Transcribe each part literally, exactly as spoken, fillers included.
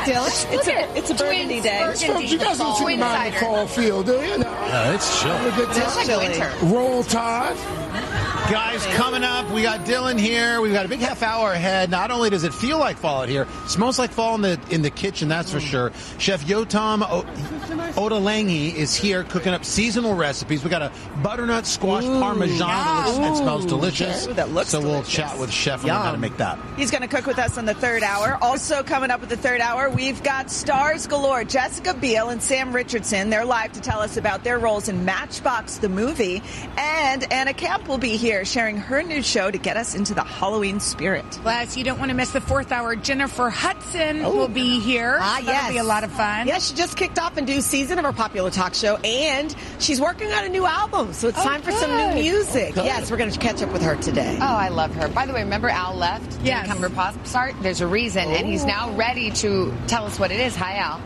Dylan. It's a, it's a burgundy day. Burgundy. You guys don't seem to mind the fall field, do you? No. Uh, it's chill. It's like winter. Roll Tide. Guys, coming up, we got Dylan here. We've got a big half hour ahead. Not only does it feel like fall out here, it smells like fall in the in the kitchen, that's for sure. Chef Yotam o- Ottolenghi is here cooking up seasonal recipes. We got a butternut squash Ooh, parmesan that looks, it smells delicious. Ooh, that looks so delicious. we'll chat with Chef on how to make that. He's going to cook with us on the third hour. Also coming up with the third hour, we've got stars galore. Jessica Biel and Sam Richardson. They're live to tell us about their roles in Matchbox the movie. And Anna Camp will be here sharing her new show to get us into the Halloween spirit. Plus, you don't want to miss the fourth hour. Jennifer Hudson Oh. will be here. Ah, That'll yes. be a lot of fun. Yeah, she just kicked off a new season of her popular talk show, and she's working on a new album, so it's Oh, time for some new good. music. Yes, we're going to catch up with her today. Oh, I love her. By the way, remember Al left? Yes. Come for Pop Start? There's a reason, and he's now ready to tell us what it is. Hi, Al.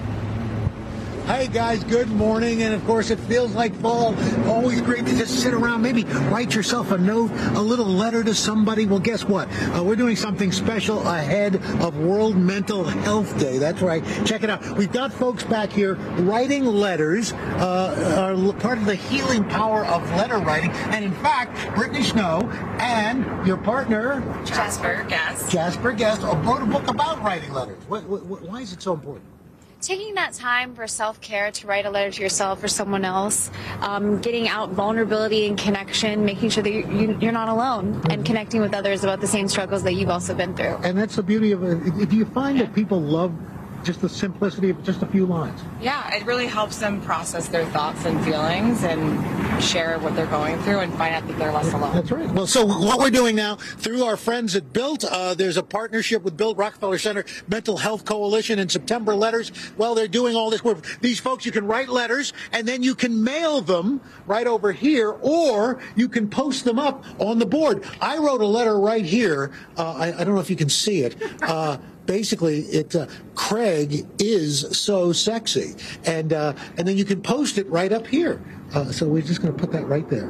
Hey guys, good morning, and of course it feels like fall. Always great to just sit around, maybe write yourself a note, a little letter to somebody. Well, guess what? Uh, we're doing something special ahead of World Mental Health Day. That's right. Check it out. We've got folks back here writing letters, uh, are part of the healing power of letter writing. And in fact, Brittany Snow and your partner, Jasper Guest. Jasper Guest, wrote a book about writing letters. What, what, why is it so important? Taking that time for self-care to write a letter to yourself or someone else, um, getting out vulnerability and connection, making sure that you, you, you're not alone, and connecting with others about the same struggles that you've also been through. And that's the beauty of it. Do you find that people love just the simplicity of just a few lines? Yeah, it really helps them process their thoughts and feelings and share what they're going through and find out that they're less alone. That's right. Well, so what we're doing now, through our friends at Built, uh, there's a partnership with Built Rockefeller Center Mental Health Coalition and September Letters. Well, they're doing all this work. These folks, you can write letters, and then you can mail them right over here, or you can post them up on the board. I wrote a letter right here. Uh, I, I don't know if you can see it. Uh, Basically, it uh, Craig is so sexy, and uh, and then you can post it right up here. Uh, so we're just going to put that right there,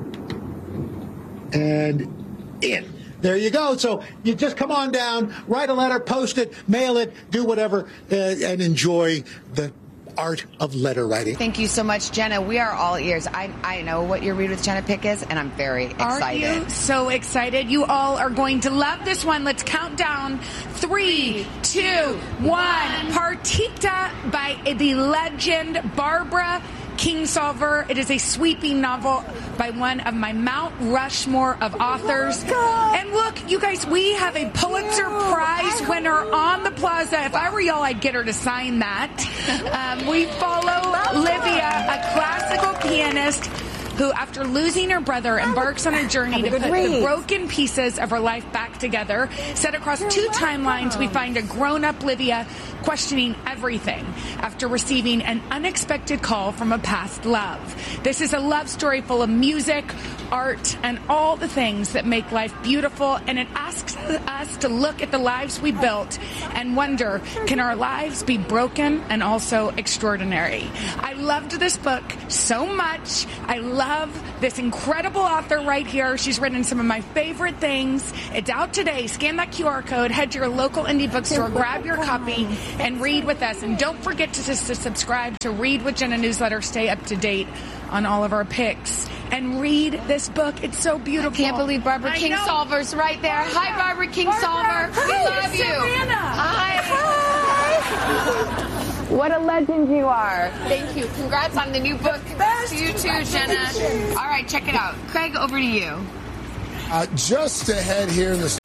and in. There you go. So you just come on down, write a letter, post it, mail it, do whatever, uh, and enjoy the art of letter writing. Thank you so much, Jenna. We are all ears. I, I know what your Read with Jenna pick is, and I'm very excited. Are you so excited? You all are going to love this one. Let's count down. Three, two, one. Partita by the legend Barbara Kingsolver. It is a sweeping novel by one of my Mount Rushmore of authors. Oh and look, you guys, we have a Pulitzer Prize winner on the plaza. If I were y'all, I'd get her to sign that. Um, we follow Livia, a classical pianist who, after losing her brother, embarks on a journey to put the broken pieces of her life back together. Set across two timelines, we find a grown-up Livia questioning everything after receiving an unexpected call from a past love. This is a love story full of music, art, and all the things that make life beautiful, and it asks us to look at the lives we built and wonder, can our lives be broken and also extraordinary? I loved this book so much. I love this incredible author right here. She's written some of my favorite things. It's out today. Scan that Q R code, head to your local indie bookstore, grab your copy, and read with us. And don't forget to, to subscribe to Read with Jenna newsletter. Stay up to date on all of our picks. And read this book. It's so beautiful. I can't believe Barbara Kingsolver's right there. Barbara. Hi, Barbara Kingsolver. Barbara. We Hi, love you. Savannah. Hi. Hi. What a legend you are. Thank you. Congrats on the new book. Congrats to you too, Jenna. All right, check it out. Craig, over to you. Uh, just ahead here in the